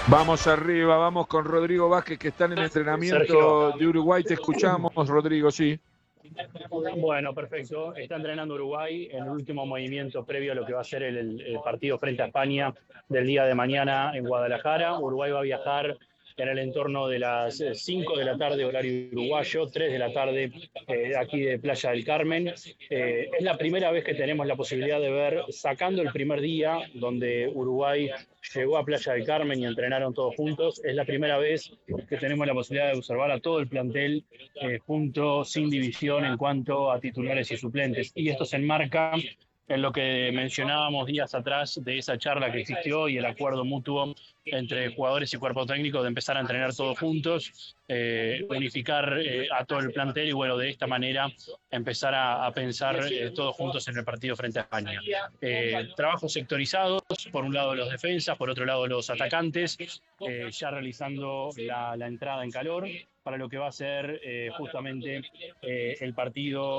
Vamos arriba, vamos con Rodrigo Vázquez, que está en el Sergio. entrenamiento de Uruguay. Te escuchamos, Rodrigo, sí. Bueno, perfecto. Está entrenando Uruguay en el último movimiento previo a lo que va a ser el partido frente a España del día de mañana en Guadalajara. Uruguay va a viajar en el entorno de las 5 de la tarde, horario uruguayo, 3 de la tarde aquí de Playa del Carmen. Es la primera vez que tenemos la posibilidad de ver, sacando el primer día, donde Uruguay llegó a Playa del Carmen y entrenaron todos juntos, es la primera vez que tenemos la posibilidad de observar a todo el plantel junto, sin división en cuanto a titulares y suplentes. Y esto se enmarca en lo que mencionábamos días atrás de esa charla que existió y el acuerdo mutuo entre jugadores y cuerpo técnico de empezar a entrenar todos juntos, unificar a todo el plantel y bueno, de esta manera empezar a pensar todos juntos en el partido frente a España. Trabajos sectorizados, por un lado los defensas, por otro lado los atacantes, ya realizando la entrada en calor para lo que va a ser justamente el partido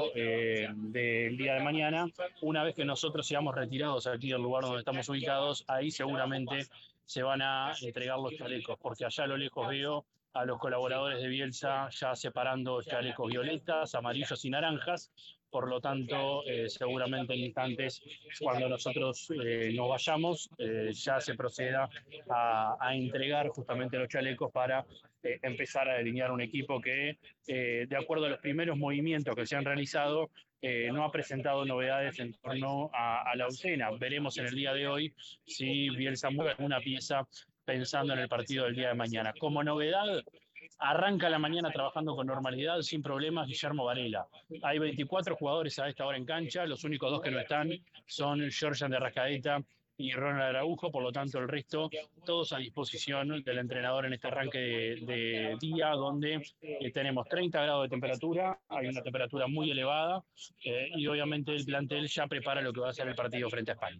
del día de mañana. Una vez que nosotros seamos retirados aquí del lugar donde estamos ubicados, ahí seguramente se van a entregar los chalecos, porque allá a lo lejos veo a los colaboradores de Bielsa ya separando chalecos violetas, amarillos y naranjas. Por lo tanto, seguramente en instantes, cuando nosotros nos vayamos, ya se proceda a entregar justamente los chalecos para empezar a delinear un equipo que, de acuerdo a los primeros movimientos que se han realizado, no ha presentado novedades en torno a la oncena. Veremos en el día de hoy si Bielsa mueve alguna pieza pensando en el partido del día de mañana. Como novedad, arranca la mañana trabajando con normalidad, sin problemas, Guillermo Varela. Hay 24 jugadores a esta hora en cancha, los únicos dos que no están son Georgian de Rascaeta y Ronald Araujo, por lo tanto el resto todos a disposición del entrenador en este arranque de día donde tenemos 30 grados de temperatura, hay una temperatura muy elevada y obviamente el plantel ya prepara lo que va a ser el partido frente a España.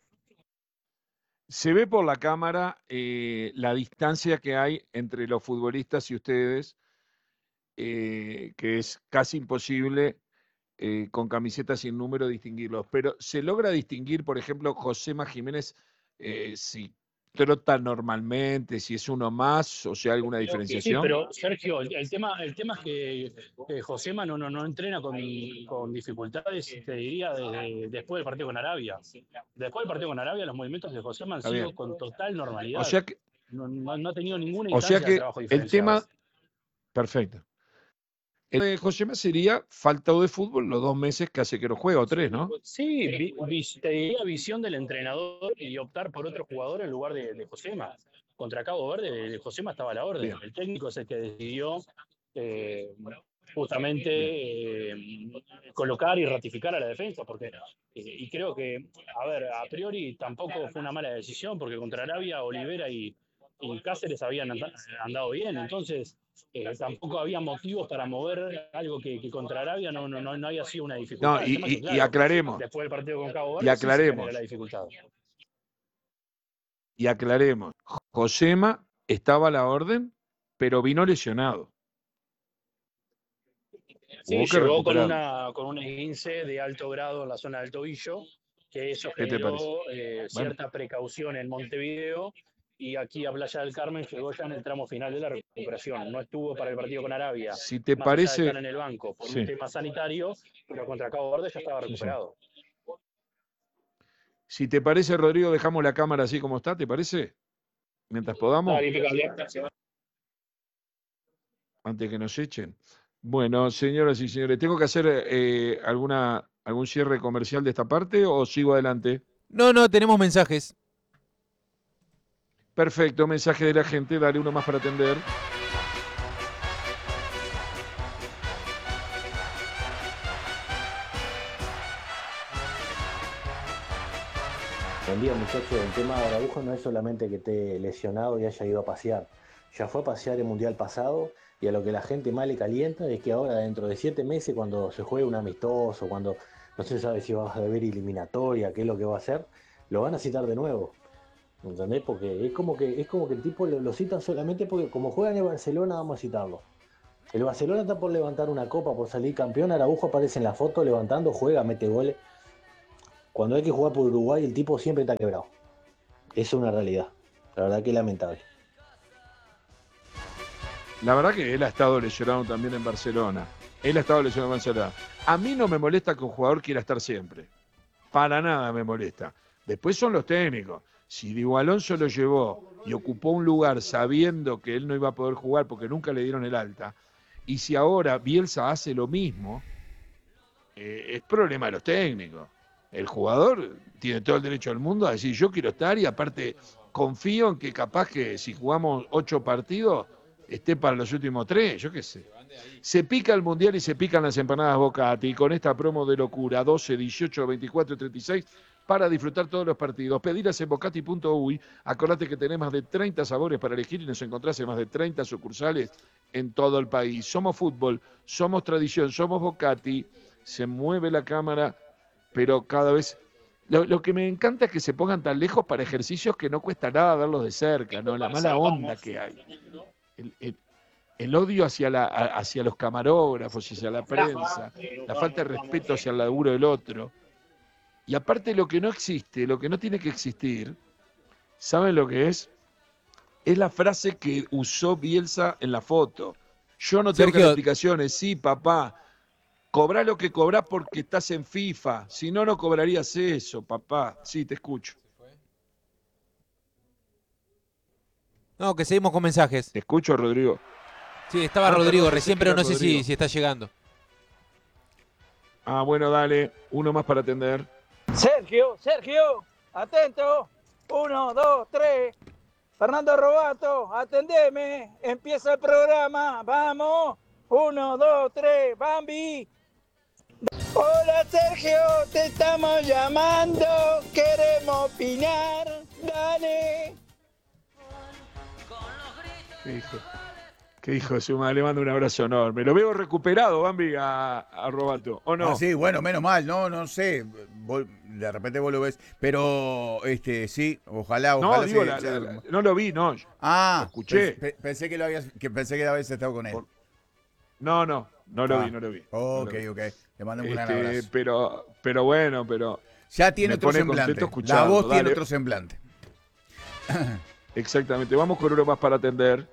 Se ve por la cámara la distancia que hay entre los futbolistas y ustedes, que es casi imposible con camisetas sin número distinguirlos. Pero se logra distinguir, por ejemplo, Josema Jiménez, si trota normalmente, si es uno más, o si hay alguna Sí, diferenciación. pero Sergio, el tema es que Josema no entrena con dificultades, te diría, desde después del partido con Arabia. Después del partido con Arabia, los movimientos de Josema han Está sido bien. con total O normalidad. sea que, No ha tenido ninguna o sea instancia de que trabajo el diferenciado. tema, perfecto. El de Josema sería faltado de fútbol los 2 meses que hace que no juega, o 3, ¿no? Sí, te diría visión del entrenador y optar por otro jugador en lugar de Josema. Contra Cabo Verde, Josema estaba a la orden. Bien, El técnico es el que decidió eh, bien. justamente colocar y ratificar a la defensa, porque y creo que, a ver, a priori tampoco fue una mala decisión, porque contra Arabia, Olivera y Cáceres habían andado bien, entonces tampoco había motivos para mover algo que contra Arabia no había sido una No, dificultad. El tema es que, y claro, aclaremos, después del partido con Cabo y Verde sí se genera la aclaremos, dificultad. y aclaremos. Josema estaba a la orden, pero vino lesionado. Sí, Hubo que llegó recuperarlo. con un esguince de alto grado en la zona del tobillo, que eso ¿Qué te parece? generó Bueno, cierta precaución en Montevideo y aquí a Playa del Carmen llegó ya en el tramo final de la recuperación. No estuvo para el partido con Arabia, si te más allá de estar parece, en el banco por un sí, tema sanitario, pero contra Cabo Verde ya estaba sí, sí. recuperado. Si te parece, Rodrigo, dejamos la cámara así como está, ¿te parece? Mientras podamos, Dale, impecable. antes que nos echen. Bueno, señoras y señores, ¿tengo que hacer algún cierre comercial de esta parte o sigo adelante? No, no, tenemos mensajes. Perfecto, mensaje de la gente, dale uno más para atender. Buen día, muchachos. El tema de Araujo no es solamente que esté lesionado y haya ido a pasear. Ya fue a pasear el Mundial pasado y a lo que la gente más le calienta es que ahora, dentro de 7 meses, cuando se juegue un amistoso, cuando no se sabe si va a haber eliminatoria, qué es lo que va a hacer, lo van a citar de nuevo. ¿Entendés? Porque es como que el tipo lo citan solamente porque como juega en el Barcelona, vamos a citarlo. El Barcelona está por levantar una copa, por salir campeón. Araujo aparece en la foto levantando, juega, mete goles. Cuando hay que jugar por Uruguay, el tipo siempre está quebrado. Eso es una realidad. La verdad que es lamentable. La verdad que él ha estado lesionado también en Barcelona. Él ha estado lesionado en Barcelona. A mí no me molesta que un jugador quiera estar siempre. Para nada me molesta. Después son los técnicos. Si Diego Alonso lo llevó y ocupó un lugar sabiendo que él no iba a poder jugar porque nunca le dieron el alta, y si ahora Bielsa hace lo mismo, es problema de los técnicos. El jugador tiene todo el derecho del mundo a decir yo quiero estar y aparte confío en que capaz que si jugamos 8 partidos esté para los últimos 3, yo qué sé. Se pica el Mundial y se pican las empanadas Bocati y con esta promo de locura 12, 18, 24 y 36 para disfrutar todos los partidos. Pedilas en bocati.uy. Acordate que tenés más de 30 sabores para elegir y nos encontrás en más de 30 sucursales en todo el país. Somos fútbol, somos tradición, somos Bocati. Se mueve la cámara, pero cada vez... Lo que me encanta es que se pongan tan lejos para ejercicios que no cuesta nada verlos de cerca, ¿no? La mala onda que hay. El odio hacia los camarógrafos, hacia la prensa, la falta de respeto hacia el laburo del otro. Y aparte lo que no existe, lo que no tiene que existir, ¿saben lo que es? Es la frase que usó Bielsa en la foto. Yo no tengo Sergio, calificaciones, sí, papá. Cobrá lo que cobrás porque estás en FIFA. Si no, no cobrarías eso, papá. Sí, te escucho. No, que seguimos con mensajes. ¿Te escucho, Rodrigo? Sí, estaba Rodrigo perdón, recién, pensé que pero era no sé Rodrigo. si está llegando. Ah, bueno, dale. Uno más para atender. Sergio, atento. 1, 2, 3. Fernando Robato, atendeme. Empieza el programa. Vamos. 1, 2, 3. Bambi. Hola Sergio, te estamos llamando. Queremos opinar. Dale. ¿Qué hijo de su madre? Le mando un abrazo enorme. Lo veo recuperado, Bambi, a Robato, ¿o no? Ah, sí, bueno, menos mal, no sé. De repente vos lo ves. Pero, sí, ojalá. No, digo, no lo vi, no. Ah, lo escuché. Pensé que pensé que habías estado con él. No lo vi. Ok. Le mando un gran abrazo. Pero bueno, Ya tiene me otro pone semblante. contento La escuchando, voz dale. tiene otro semblante. Exactamente. Vamos con uno más para atender.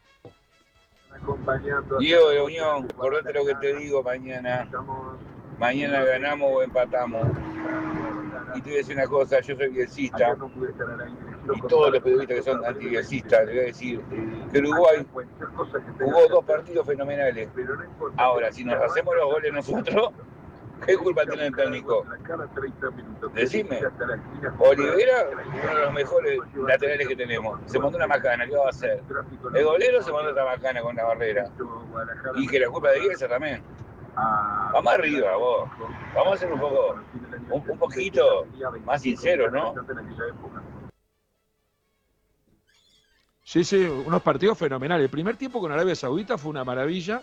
Diego de Unión, acordate lo que te digo mañana. Mañana ganamos o empatamos. Y te voy a decir una cosa, yo soy bielcista. Y todos los periodistas que son anti-bielcistas, les voy a decir que Uruguay jugó 2 partidos fenomenales. Ahora, si nos hacemos los goles nosotros, ¿qué culpa tiene el técnico? Decime, Olivera, uno de los mejores laterales que tenemos. Se mandó una macana, ¿qué va a hacer? El golero se mandó otra macana con la barrera. Y que la culpa de Bielsa también. Vamos arriba, vos. Vamos a ser un poquito más sinceros, ¿no? Sí, unos partidos fenomenales. El primer tiempo con Arabia Saudita fue una maravilla.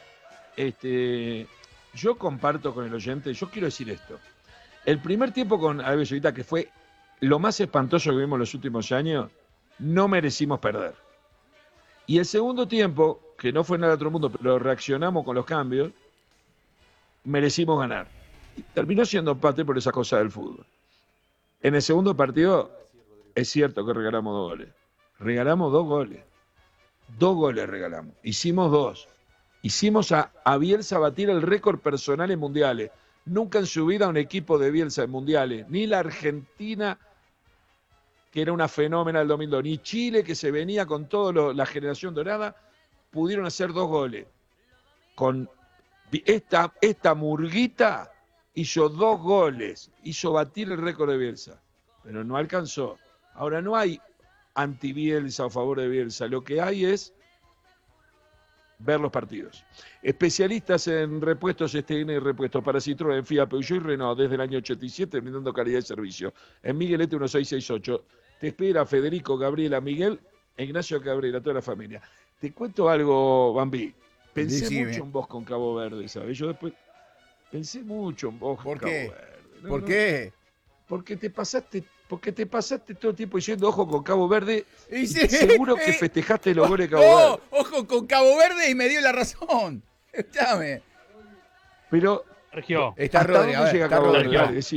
Yo comparto con el oyente, yo quiero decir esto. El primer tiempo con Arabia Saudita, que fue lo más espantoso que vimos en los últimos años, no merecimos perder. Y el segundo tiempo, que no fue nada de otro mundo, pero reaccionamos con los cambios, merecimos ganar. Y terminó siendo empate por esa cosa del fútbol. En el segundo partido, es cierto que regalamos 2 goles. Regalamos 2 goles. 2 goles regalamos. Hicimos 2. Hicimos a Bielsa batir el récord personal en mundiales. Nunca en su vida un equipo de Bielsa en mundiales, ni la Argentina, que era una fenómena del 2002, ni Chile, que se venía con toda la generación dorada, pudieron hacer 2 goles. Con esta murguita hizo 2 goles, hizo batir el récord de Bielsa, pero no alcanzó. Ahora no hay anti-Bielsa o a favor de Bielsa, lo que hay es ver los partidos. Especialistas en repuestos STN y repuestos para Citroën, Fiat, Peugeot y Renault desde el año 87, brindando calidad de servicio. En Miguelete 1668. Te espera Federico, Gabriela, Miguel e Ignacio Cabrera, toda la familia. Te cuento algo, Bambi. Pensé mucho en vos con Cabo Verde, ¿sabes? Yo después pensé mucho en vos con Cabo Verde. ¿Por qué? Porque te pasaste todo el tiempo diciendo ojo con Cabo Verde. Y seguro que festejaste los goles de Cabo Verde. Ojo con Cabo Verde y me dio la razón. Escúchame. Pero Sergio, ¿hasta dónde llega Cabo Verde? Dale, decime.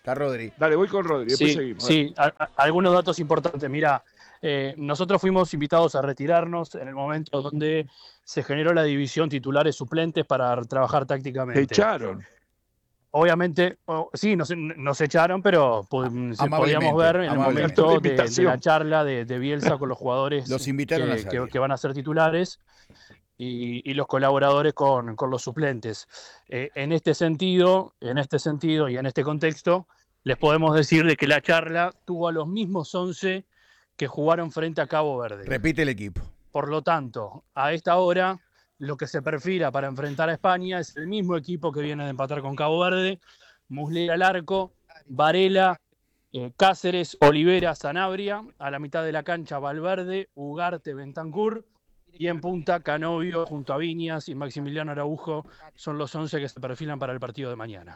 Está Rodri. Dale, voy con Rodri, después Sí, seguimos. sí, algunos datos importantes. Mira, nosotros fuimos invitados a retirarnos en el momento donde se generó la división titulares suplentes para trabajar Te tácticamente. echaron. Obviamente, sí, nos echaron, pero podíamos Amablemente, ver en el amablemente. momento La de invitación. la charla de Bielsa con los jugadores Los invitaron a salir. que van a ser titulares y los colaboradores con los suplentes. En este sentido y en este contexto, les podemos decir de que la charla tuvo a los mismos 11 que jugaron frente a Cabo Verde. Repite el equipo. Por lo tanto, a esta hora, lo que se perfila para enfrentar a España es el mismo equipo que viene de empatar con Cabo Verde: Muslera al arco, Varela, Cáceres, Olivera, Sanabria, a la mitad de la cancha Valverde, Ugarte, Bentancur, y en punta Canovio junto a Viñas y Maximiliano Araujo. Son los 11 que se perfilan para el partido de mañana.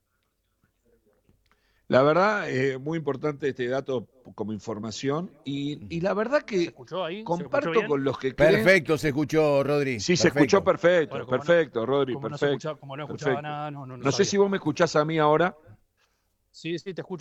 La verdad, muy importante este dato como información y la verdad ¿Se que escuchó ahí? ¿Se comparto escuchó bien? con los que creen. Perfecto, se escuchó, Rodri. Sí, se escuchó perfecto, Bueno, como perfecto, Rodri, Como perfecto. no escuchaba perfecto. nada, no No sé sabía. si vos me escuchás a mí ahora. Sí, te escucho.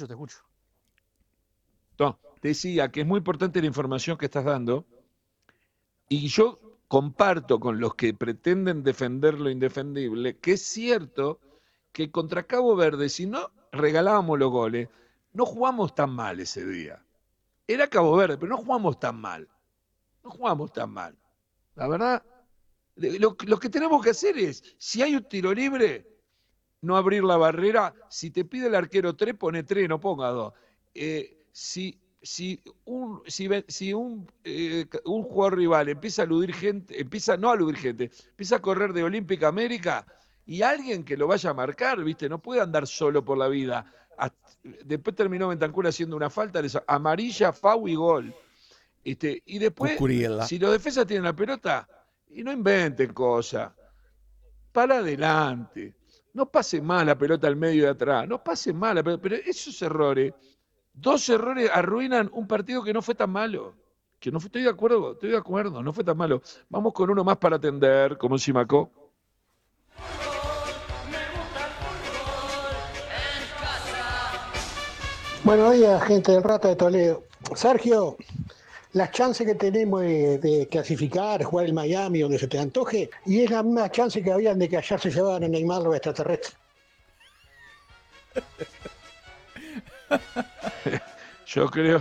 No, te decía que es muy importante la información que estás dando y yo comparto con los que pretenden defender lo indefendible que es cierto que contra Cabo Verde, si no regalábamos los goles, no jugamos tan mal ese día. Era Cabo Verde, pero no jugamos tan mal. No jugamos tan mal. La verdad, lo que tenemos que hacer es, si hay un tiro libre, no abrir la barrera. Si te pide el arquero 3, pone 3, no ponga 2. Si un jugador rival empieza a aludir gente, empieza a correr de Olímpica América y alguien que lo vaya a marcar, ¿viste? No puede andar solo por la vida. Después terminó Bentancur haciendo una falta, amarilla, FAU y gol. Y después, Cucuriela. si los defensas tienen la pelota, y no inventen cosas. Para adelante. No pase más la pelota al medio de atrás. No pase más la pelota. Pero esos errores, 2 errores arruinan un partido que no fue tan malo. Estoy de acuerdo, no fue tan malo. Vamos con uno más para atender, como Simaco. Buenos días, gente del Rata de Toledo. Sergio, las chances que tenemos de clasificar, jugar el Miami, donde se te antoje, y es la misma chance que habían de que ayer se llevaran a Neymar los extraterrestres. Yo creo,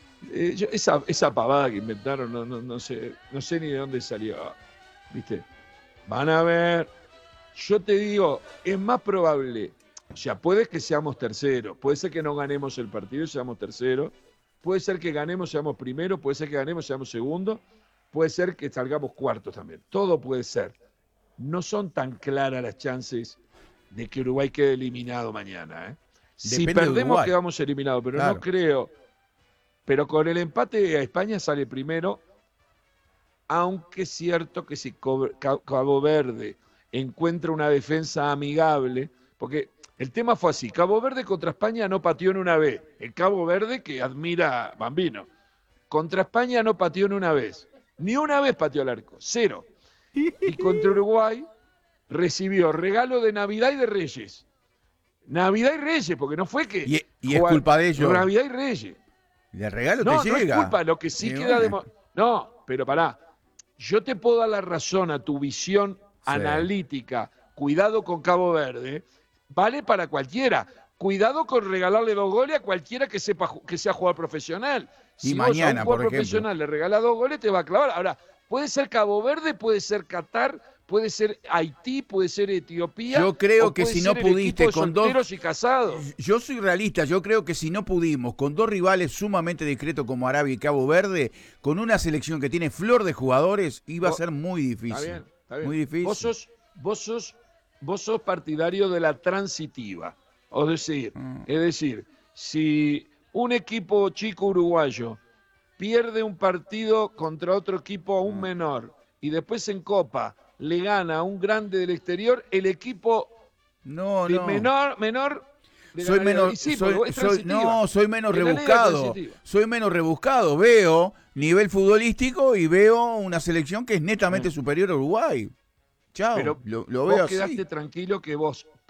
esa pavada que inventaron, no sé ni de dónde salió, ¿viste? Van a ver, yo te digo, es más probable, o sea, puede que seamos terceros, puede ser que no ganemos el partido y seamos terceros, puede ser que ganemos y seamos primero, puede ser que ganemos y seamos segundo, puede ser que salgamos cuartos también, todo puede ser. No son tan claras las chances de que Uruguay quede eliminado mañana, ¿eh? Si Depende de perdemos Uruguay. quedamos eliminados, pero Claro. no creo. Pero con el empate a España sale primero, aunque es cierto que si Cabo Verde encuentra una defensa amigable, porque el tema fue así, Cabo Verde contra España no pateó en una vez, el Cabo Verde que admira a Bambino, contra España no pateó en una vez, ni una vez pateó al arco, 0. Y contra Uruguay recibió regalo de Navidad y de Reyes. Navidad y Reyes, porque no fue que... Y es culpa de ellos. Navidad y Reyes. Y el regalo No, te no es llega. culpa, lo que sí Y queda bueno. No, pero pará. Yo te puedo dar la razón a tu visión analítica. Cuidado con Cabo Verde. Vale para cualquiera. Cuidado con regalarle 2 goles a cualquiera que sea jugador profesional. Si vos mañana, a un por jugador ejemplo. profesional le regalás 2 goles, te va a clavar. Ahora, puede ser Cabo Verde, puede ser Qatar, puede ser Haití, puede ser Etiopía. Yo creo o que puede si no ser el pudiste equipo de con 2... solteros y casados. Yo soy realista, yo creo que si no pudimos con 2 rivales sumamente discretos como Arabia y Cabo Verde, con una selección que tiene flor de jugadores, iba a ser muy difícil. Está bien. Muy difícil. Vos sos partidario de la transitiva. Es decir, si un equipo chico uruguayo pierde un partido contra otro equipo aún menor y después en Copa le gana a un grande del exterior, el equipo menor soy menos, soy menos rebuscado. Soy menos rebuscado. Veo nivel futbolístico y veo una selección que es netamente superior a Uruguay. Chao. Pero lo vos veo quedaste así. tranquilo que vos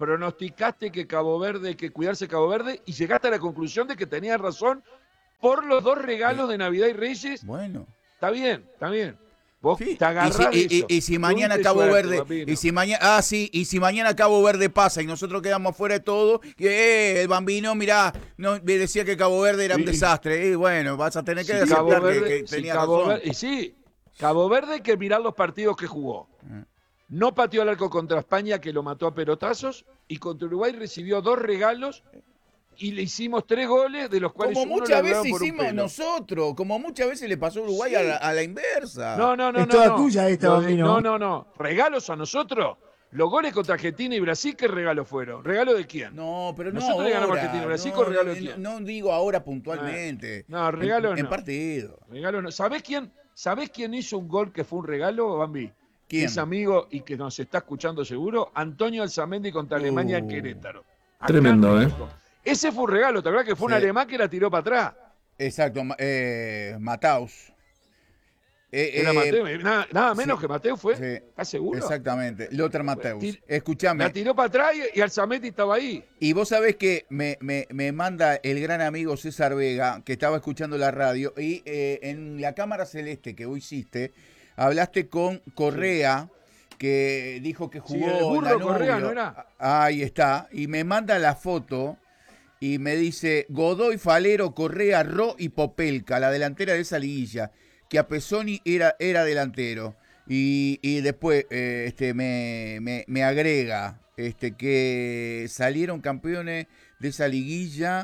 pronosticaste que Cabo Verde, que cuidarse Cabo Verde, y llegaste a la conclusión de que tenías razón por los 2 regalos de Navidad y Reyes. Bueno. Está bien, está bien. Vos Sí, te agarrás de eso. y si mañana Tuviste Cabo suerte, Verde, papino. y si mañana Cabo Verde pasa y nosotros quedamos fuera de todo, el Bambino, mirá, no, me decía que Cabo Verde era un desastre, y bueno, vas a tener que Si Cabo aceptar Verde, que si tenía Cabo razón. Verde- y sí, Cabo Verde hay que mirar los partidos que jugó. No pateó al arco contra España, que lo mató a pelotazos, y contra Uruguay recibió 2 regalos y le hicimos 3 goles, de los cuales Como uno muchas le veces anularon por un hicimos pelo. nosotros, como muchas veces le pasó a Uruguay Sí. a la inversa. No. Es toda tuya esta, Lo de- Bambino. No. Regalos a nosotros. Los goles contra Argentina y Brasil, ¿qué regalos fueron? ¿Regalo de quién? No, pero no Nosotros le ganamos a ahora. Argentina y Brasil, No, ¿con regalo de quién? no digo ahora puntualmente. No, regalo en no. partido. Regalo no. ¿Sabés quién hizo un gol que fue un regalo, Bambi? ¿Quién? Es amigo y que nos está escuchando seguro, Antonio Alzamendi contra Alemania en Querétaro. Acá Tremendo, en México. Ese fue un regalo, ¿te acuerdas que fue un Sí. alemán que la tiró para atrás? Exacto, Mataus. Era Mateo, nada menos sí, que Mateo fue. sí, ¿Estás seguro? Exactamente, Lothar Mateus. Tir- Escúchame. La tiró para atrás y Alzamendi estaba ahí. Y vos sabés que me manda el gran amigo César Vega, que estaba escuchando la radio, y en la cámara celeste que vos hiciste, hablaste con Correa, que dijo que Sí, jugó el burro Danubio. Correa, ¿no era? Ahí está, y me manda la foto y me dice Godoy, Falero, Correa, Ro y Popelka, la delantera de esa liguilla, que a Pesoni era delantero. Y después me agrega que salieron campeones de esa liguilla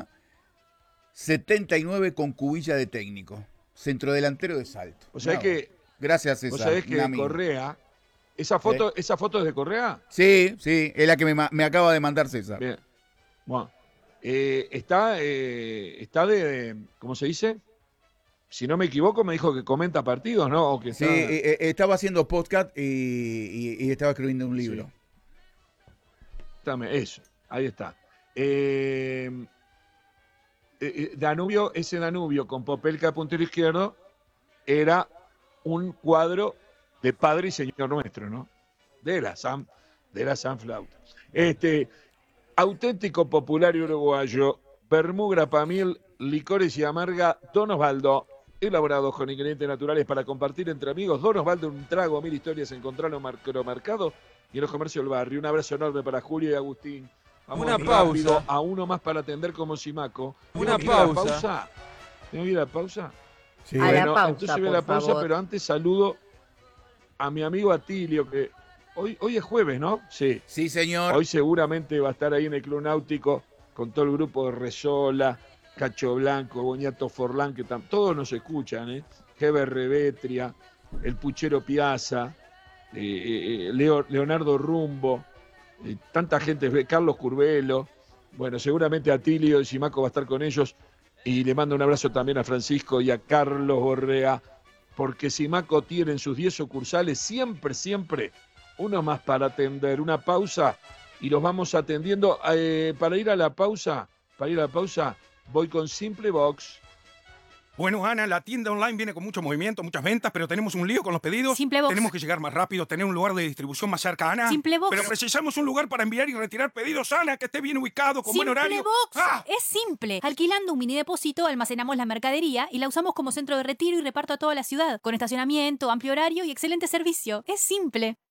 79 con Cubilla de técnico, centrodelantero de Salto. O sea que, gracias, César. vos sabés un que amigo. Correa, ¿esa foto es de Correa? Sí, es la que me acaba de mandar César. Bien. Bueno, está ¿cómo se dice? Si no me equivoco, me dijo que comenta partidos, ¿no? O que Sí, está... estaba haciendo podcast y estaba escribiendo un libro. Eso, ahí está. Ese Danubio con Popelka puntero izquierdo era un cuadro de Padre y Señor Nuestro, ¿no? De la Sanflauta. Auténtico popular y uruguayo, Vermú, Grapamil, licores y amarga, Don Osvaldo, elaborados con ingredientes naturales para compartir entre amigos. Don Osvaldo, un trago, 1000 historias, encontrarlo en Macromercado y en los comercios del barrio. Un abrazo enorme para Julio y Agustín. Vamos Una rápido, pausa. a uno más para atender como Simaco. Una ¿Tengo que ir a la pausa. ¿Tengo que ir a la pausa? Sí. A la Bueno, pausa, entonces voy a por la pausa, favor. pero antes saludo a mi amigo Atilio, que hoy es jueves, ¿no? Sí. Sí, señor. Hoy seguramente va a estar ahí en el Club Náutico con todo el grupo de Resola, Cacho Blanco, Boñato Forlán, que todos nos escuchan, ¿eh? Heber Revetria, el Puchero Piazza, Leonardo Rumbo, tanta gente, Carlos Curvelo. Bueno, seguramente Atilio y Simaco va a estar con ellos. Y le mando un abrazo también a Francisco y a Carlos Borrea, porque Simaco tiene en sus 10 sucursales siempre uno más para atender. Una pausa y los vamos atendiendo. Para ir a la pausa, voy con Simple Box. Bueno, Ana, la tienda online viene con mucho movimiento, muchas ventas, pero tenemos un lío con los pedidos. Simple Box. Tenemos que llegar más rápido, tener un lugar de distribución más cercana. Simple Box. Pero precisamos un lugar para enviar y retirar pedidos, Ana, que esté bien ubicado, con buen horario. Simple Box. ¡Ah! Es simple. Alquilando un mini depósito, almacenamos la mercadería y la usamos como centro de retiro y reparto a toda la ciudad, con estacionamiento, amplio horario y excelente servicio. Es simple.